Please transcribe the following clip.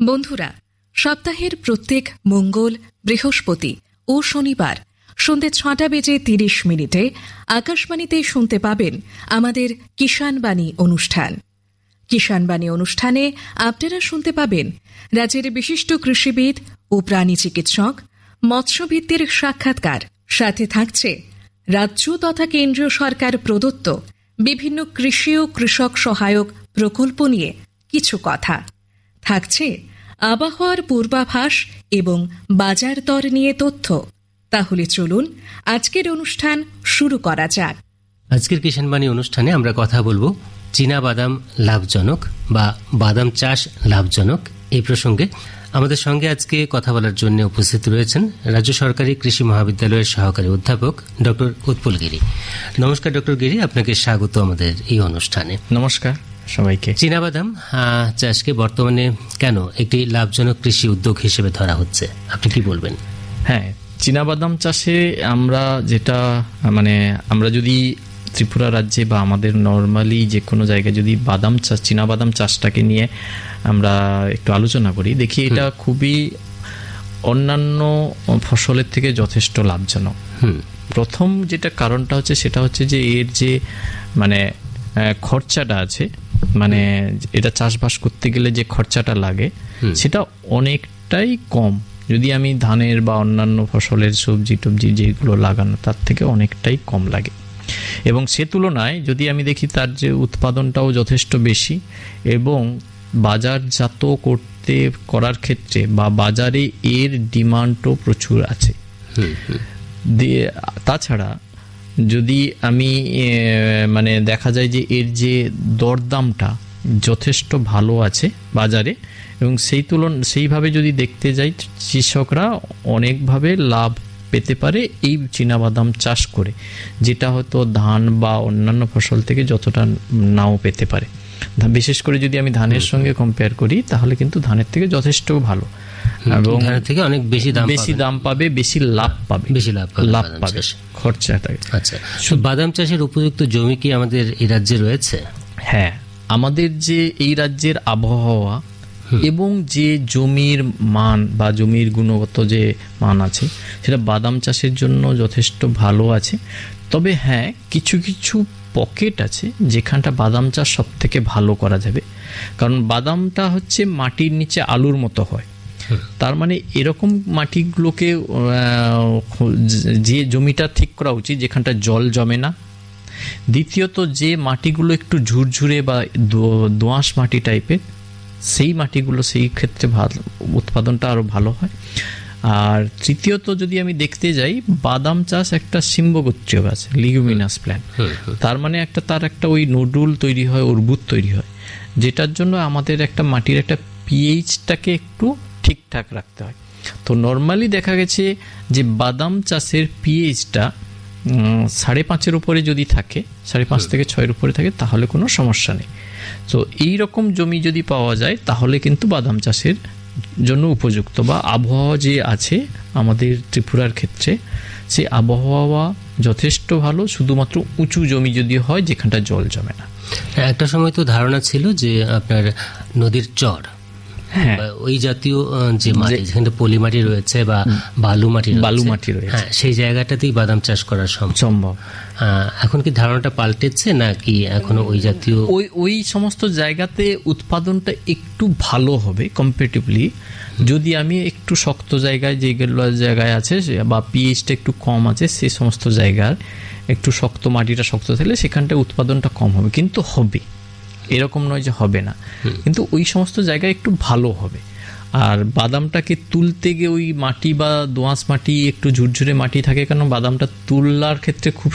বন্ধুরা, সপ্তাহের প্রত্যেক মঙ্গল, বৃহস্পতি ও শনিবার সন্ধ্যে 6:30 আকাশবাণীতে শুনতে পাবেন আমাদের কিষাণবাণী অনুষ্ঠান। কিষাণবাণী অনুষ্ঠানে আপনারা শুনতে পাবেন রাজ্যের বিশিষ্ট কৃষিবিদ ও প্রাণী চিকিৎসক, মৎস্যবিদদের সাক্ষাৎকার। সাথে থাকছে রাজ্য তথা কেন্দ্রীয় সরকার প্রদত্ত বিভিন্ন কৃষি ও কৃষক সহায়ক প্রকল্প নিয়ে কিছু কথা। থাকছে আবহাওয়ার পূর্বাভাস এবং বাজার দর নিয়ে তথ্য। তাহলে চলুন আজকের অনুষ্ঠান শুরু করা যাক। আজকের কিষাণবাণী অনুষ্ঠানে আমরা কথা বলবো চীনা বাদাম লাভজনক বা বাদাম চাষ লাভজনক এই প্রসঙ্গে। আমাদের সঙ্গে আজকে কথা বলার জন্য উপস্থিত রয়েছেন রাজ্য সরকারি কৃষি মহাবিদ্যালয়ের সহকারী অধ্যাপক ডক্টর উৎপল গিরি। নমস্কার ডক্টর গিরি, আপনাকে স্বাগত আমাদের এই অনুষ্ঠানে। নমস্কার সবাইকে। চীনাবাদাম চাষকে বর্তমানে কেন একটি লাভজনক কৃষি উদ্যোগ হিসেবে ধরা হচ্ছে, আপনি কি বলবেন? হ্যাঁ, চীনাবাদাম চাষে আমরা যদি ত্রিপুরা রাজ্যে বা আমাদের নর্মালি যে কোনো জায়গায় যদি বাদাম চাষ, চীনাবাদাম চাষটাকে নিয়ে আমরা একটু আলোচনা করি, দেখি এটা খুবই অন্যান্য ফসলের থেকে যথেষ্ট লাভজনক। প্রথম যেটা কারণটা হচ্ছে সেটা হচ্ছে যে এর যে খরচাটা আছে, এটা চাষবাস করতে গেলে যে খরচাটা লাগে সেটা অনেকটাই কম। যদি আমি ধানের বা অন্যান্য ফসলের সবজি টবজি যেগুলো লাগানো তার থেকে অনেকটাই কম লাগে, এবং সে তুলনায় যদি আমি দেখি তার যে উৎপাদনটাও যথেষ্ট বেশি এবং বাজারজাত করার ক্ষেত্রে বা বাজারে এর ডিমান্ডও প্রচুর আছে। তাছাড়া যদি আমি দেখা যায় যে এর যে দরদামটা যথেষ্ট ভালো আছে বাজারে, এবং সেইভাবে যদি দেখতে যাই কৃষকরা অনেকভাবে লাভ পেতে পারে এই চীনাবাদাম চাষ করে, যেটা হয়তো ধান বা অন্যান্য ফসল থেকে যতটা নাও পেতে পারে। বিশেষ করে যদি আমি ধানের সঙ্গে কম্পেয়ার করি তাহলে কিন্তু ধানের থেকে যথেষ্ট ভালো, এবং ধানের থেকে অনেক বেশি দাম পাবে, বেশি লাভ পাবে খরচাটাকে। আচ্ছা, বাদাম চাষের উপযুক্ত জমি কি আমাদের এই রাজ্যে রয়েছে? হ্যাঁ, আমাদের যে এই রাজ্যের আবহাওয়া এবং যে জমির মান বা জমির গুণগত যে মান আছে সেটা বাদাম চাষের জন্য যথেষ্ট ভালো আছে। তবে হ্যাঁ, কিছু কিছু পকেট আছে যেখানটা বাদাম চাষ সব থেকে ভালো করা যাবে, কারণ বাদামটা হচ্ছে মাটির নিচে আলুর মতো হয়। তার এরকম মাটিগুলোকে যে জমিটা ঠিক করা উচিত যেখানটা জল জমে না। দ্বিতীয়ত যে মাটিগুলো একটু ঝুরঝুরে বা দোআঁশ মাটি টাইপের, সেই মাটিগুলো সেই ক্ষেত্রে উৎপাদনটা আরো ভালো হয়। আর তৃতীয়ত যদি আমি দেখতে যাই, বাদাম চাষ একটা সিম্বগোত্রীয় গাছ, লিগুমিনাস প্ল্যান্ট। তার একটা ওই নোডুল তৈরি হয়, অর্বুদ তৈরি হয়, যেটার জন্য আমাদের একটা মাটির একটা পিএইচটাকে একটু ঠিকঠাক রাখতে হয়। তো নর্মালি দেখা গেছে যে বাদাম চাষের পিএইচটা 5.5 উপরে যদি থাকে, 5.5 থেকে 6 উপরে থাকে তাহলে কোনো সমস্যা নেই। তো এইরকম জমি যদি পাওয়া যায় তাহলে কিন্তু বাদাম চাষের জন্য উপযুক্ত। বা আবহাওয়া যে আছে আমাদের ত্রিপুরার ক্ষেত্রে, সেই আবহাওয়া যথেষ্ট ভালো, শুধুমাত্র উঁচু জমি যদি হয় যেখানটা জল জমে না। একটা সময় তো ধারণা ছিল যে আপনার নদীর চর, ওই জাতীয় যে মাটি যেখানে পলি মাটি রয়েছে বা বালু মাটি রয়েছে, সেই জায়গাটাতেই বাদাম চাষ করা সম্ভব। এখন কি ধারণাটা পাল্টেছে নাকি এখনো ওই জাতীয় ওই সমস্ত জায়গাতে উৎপাদনটা একটু ভালো হবে কম্পারেটিভলি? যদি আমি একটু শক্ত জায়গায় যেগুলো জায়গায় আছে বা পিএইচটা একটু কম আছে, সেই সমস্ত জায়গার একটু শক্ত মাটিটা শক্ত থাকলে সেখানটা উৎপাদনটা কম হবে, কিন্তু হবে, এরকম নয় যে হবে না, কিন্তু ওই সমস্ত জায়গায় একটু ভালো হবে। আর বাদামটাকে তুলতে গিয়ে ওই মাটি বা দোআঁশ মাটি, একটু ঝুরঝুরে মাটি থাকে, কারণ বাদামটা তুলার ক্ষেত্রে খুব